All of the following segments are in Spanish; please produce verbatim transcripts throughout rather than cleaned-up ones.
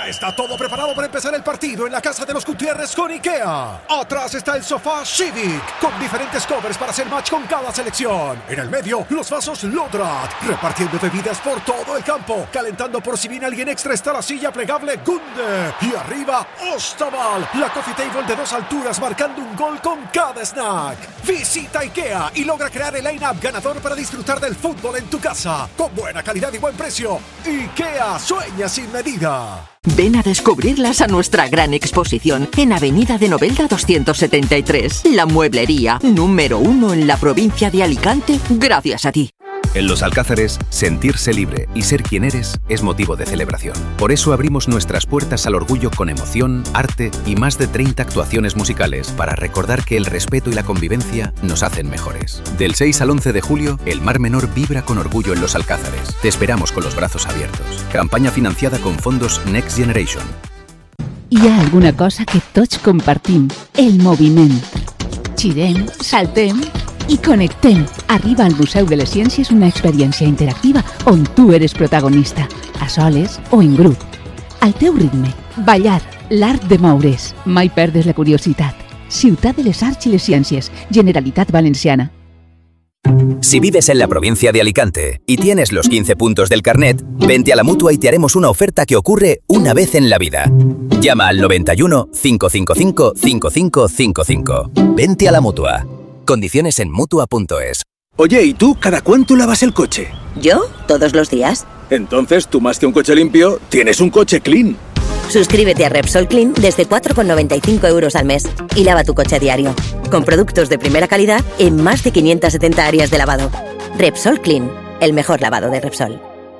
Ya está todo preparado para empezar el partido en la casa de los Gutiérrez con IKEA. Atrás está el sofá Civic, con diferentes covers para hacer match con cada selección. En el medio, los vasos Lodrat, repartiendo bebidas por todo el campo. Calentando por si viene alguien extra está la silla plegable Gunde. Y arriba, Ostaval, la coffee table de dos alturas marcando un gol con cada snack. Visita IKEA y logra crear el line-up ganador para disfrutar del fútbol en tu casa. Con buena calidad y buen precio. IKEA sueña sin medida. Ven a descubrirlas a nuestra gran exposición en Avenida de Novelda doscientos setenta y tres. La mueblería número uno en la provincia de Alicante, gracias a ti. En Los Alcázares, sentirse libre y ser quien eres es motivo de celebración. Por eso abrimos nuestras puertas al orgullo con emoción, arte y más de treinta actuaciones musicales para recordar que el respeto y la convivencia nos hacen mejores. Del seis al once de julio, el Mar Menor vibra con orgullo en Los Alcázares. Te esperamos con los brazos abiertos. Campaña financiada con fondos Next Generation. Hi ha alguna cosa que tots compartim, el moviment. Xirem, saltem i connectem. Arriba al Museu de les Ciències una experiència interactiva on tu eres protagonista, a soles o en grup. Al teu ritme, ballar, l'art de moure's. Mai perdes la curiositat. Ciutat de les Arts i les Ciències, Generalitat Valenciana. Si vives en la provincia de Alicante y tienes los quince puntos del carnet, vente a la Mutua y te haremos una oferta que ocurre una vez en la vida. Llama al noventa y uno, cinco cinco cinco, cinco cinco cinco cinco. Vente a la Mutua. Condiciones en Mutua punto es. Oye, ¿y tú cada cuánto lavas el coche? ¿Yo? Todos los días. Entonces, tú más que un coche limpio, tienes un coche clean. Suscríbete a Repsol Clean desde cuatro con noventa y cinco euros al mes y lava tu coche a diario. Con productos de primera calidad en más de quinientas setenta áreas de lavado. Repsol Clean, el mejor lavado de Repsol.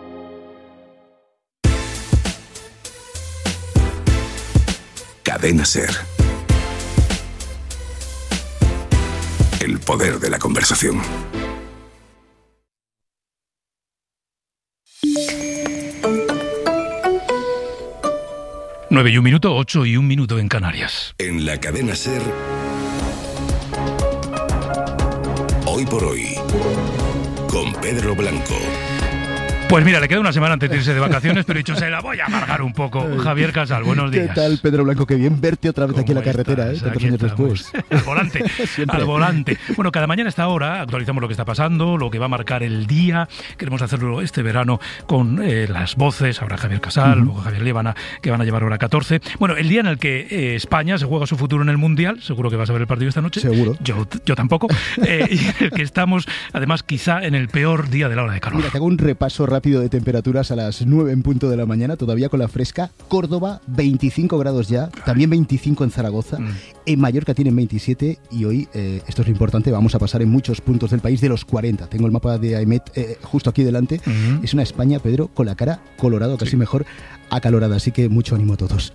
Cadena SER. El poder de la conversación. Nueve y un minuto, ocho y un minuto en Canarias. En la cadena SER, hoy por hoy, con Pedro Blanco. Pues mira, le queda una semana antes de irse de vacaciones, pero he dicho, se la voy a amargar un poco. Javier Casal, buenos días. ¿Qué tal, Pedro Blanco? Qué bien verte otra vez aquí en la carretera, ¿eh? Tantos años después. Al volante, al volante. Bueno, cada mañana a esta hora actualizamos lo que está pasando, lo que va a marcar el día. Queremos hacerlo este verano con eh, las voces, ahora Javier Casal, uh-huh. luego Javier Líbana, que van a llevar hora catorce. Bueno, el día en el que eh, España se juega su futuro en el Mundial, seguro que vas a ver el partido esta noche. Seguro. Yo, yo tampoco. eh, y en el que estamos, además, quizá en el peor día de la hora de calor. Mira, te hago un repaso rápido de temperaturas a las nueve en punto de la mañana, todavía con la fresca. Córdoba, veinticinco grados ya, también veinticinco en Zaragoza, mm. en Mallorca tienen veintisiete y hoy, eh, esto es lo importante, vamos a pasar en muchos puntos del país de los cuarenta. Tengo el mapa de AEMET eh, justo aquí delante. Mm-hmm. Es una España, Pedro, con la cara colorada, casi sí. mejor acalorada, así que mucho ánimo a todos.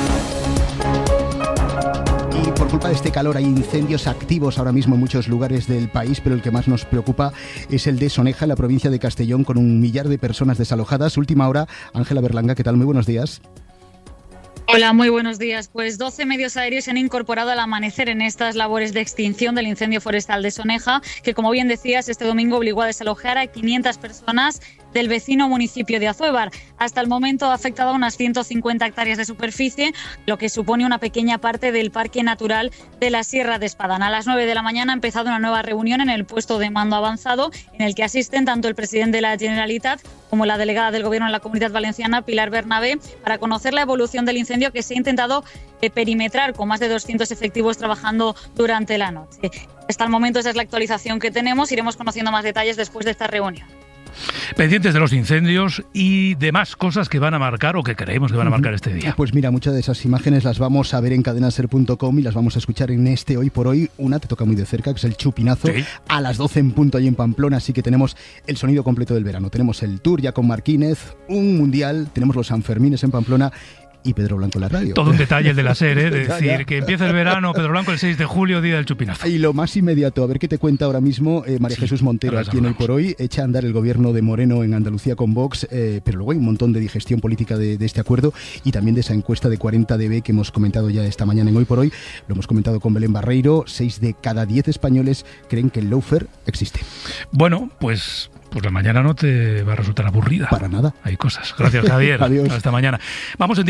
Por culpa de este calor hay incendios activos ahora mismo en muchos lugares del país, pero el que más nos preocupa es el de Soneja, en la provincia de Castellón, con un millar de personas desalojadas. Última hora, Ángela Berlanga, ¿qué tal? Muy buenos días. Hola, muy buenos días. Pues doce medios aéreos se han incorporado al amanecer en estas labores de extinción del incendio forestal de Soneja, que, como bien decías, este domingo obligó a desalojar a quinientas personas del vecino municipio de Azuévar. Hasta el momento ha afectado a unas ciento cincuenta hectáreas de superficie, lo que supone una pequeña parte del Parque Natural de la Sierra de Espadán. A las nueve de la mañana ha empezado una nueva reunión en el puesto de mando avanzado, en el que asisten tanto el presidente de la Generalitat como la delegada del Gobierno en la Comunidad Valenciana, Pilar Bernabé, para conocer la evolución del incendio que se ha intentado eh, perimetrar con más de doscientos efectivos trabajando durante la noche. Hasta el momento esa es la actualización que tenemos. Iremos conociendo más detalles después de esta reunión. Pendientes de los incendios y demás cosas que van a marcar o que creemos que van a marcar este día. Pues mira, muchas de esas imágenes las vamos a ver en cadena ser punto com y las vamos a escuchar en este Hoy por Hoy. Una te toca muy de cerca, que es el chupinazo, ¿sí? A las doce en punto ahí en Pamplona, así que tenemos el sonido completo del verano. Tenemos el Tour ya con Marquínez, un mundial, tenemos los Sanfermines en Pamplona y Pedro Blanco en la radio. Todo un detalle el de la serie, de decir que empieza el verano, Pedro Blanco el seis de julio, día del chupinazo. Y lo más inmediato, a ver qué te cuenta ahora mismo eh, María sí, Jesús Montero, aquí en Hoy por Hoy. Echa a andar el gobierno de Moreno en Andalucía con Vox, eh, pero luego hay un montón de digestión política de, de este acuerdo y también de esa encuesta de cuarenta D B que hemos comentado ya esta mañana en Hoy por Hoy. Lo hemos comentado con Belén Barreiro. seis de cada diez españoles creen que el lawfare existe. Bueno, pues... Pues la mañana no te va a resultar aburrida. Para nada. Hay cosas. Gracias, Javier. Adiós. Hasta mañana. Vamos en